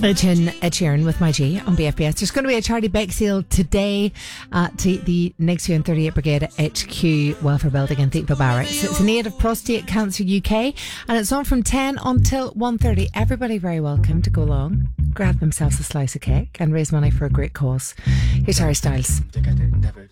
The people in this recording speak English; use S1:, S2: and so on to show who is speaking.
S1: Ed Sheeran with My G on BFBS. There's going to be a charity bake sale today at the Niggsview and 38 Brigade HQ Welfare Building in Thiepval Barracks. It's in aid of Prostate Cancer UK and it's on from 10 until 1:30. Everybody very welcome to go along, grab themselves a slice of cake and raise money for a great cause. Here's Harry Styles.